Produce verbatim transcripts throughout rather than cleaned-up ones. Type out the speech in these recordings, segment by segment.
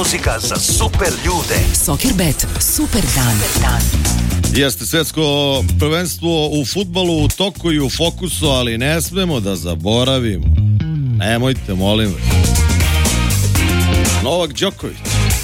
muzika za super ljude. Soccerbet, super dan. dan. Jeste svetsko prvenstvo u fudbalu u toku i u fokusu, ali ne smemo da zaboravimo. Nemojte, molim vas. Novak Đoković.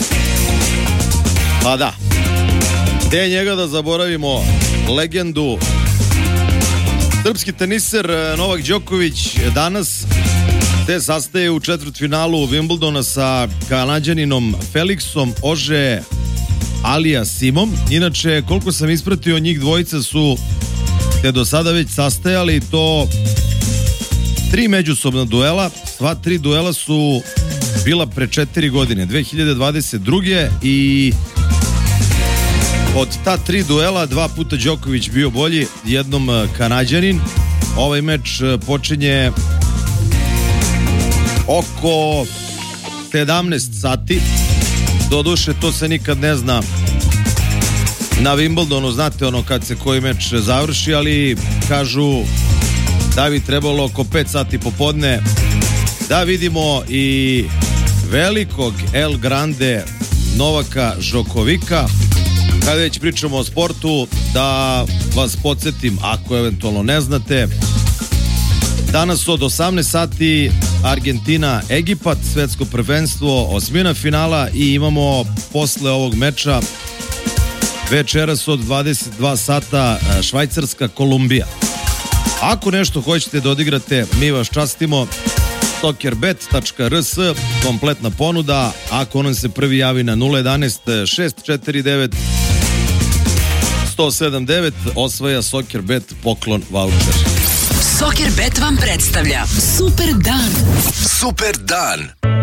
Pa da. Gde njega da zaboravimo? Legendu. Srpski teniser Novak Đoković danas se sastaje u četvrtfinalu Wimbledona sa Kanađaninom Felixom Ože Aliasimom. Inače, koliko sam ispratio, njih dvojica su te do sada već sastajali, to tri međusobna duela. Sva tri duela su bila pre četiri godine, dve hiljade dvadeset druge i od ta tri duela dva puta Đoković bio bolji, jednom Kanađanin. Ovaj meč počinje oko sedamnaest sati. Doduše, to se nikad ne zna na Wimbledonu, znate ono kad se koji meč završi, ali kažu da bi trebalo oko pet sati popodne da vidimo i velikog El Grande Novaka Đokovika. Kad već pričamo o sportu, da vas podsjetim, ako eventualno ne znate, danas od osamnaest sati Argentina Egipat, svetsko prvenstvo, osmina finala, i imamo posle ovog meča večeras od dvadeset dva sata Švajcarska Kolumbija. Ako nešto hoćete da odigrate, mi vas častimo. soccerbet tačka r s, kompletna ponuda. Ako nam se prvi javi na nula jedanaest šest četiri devet sto sedam devet, osvaja Soccerbet poklon vaučer. Soccerbet vam predstavlja Super dan. Super dan.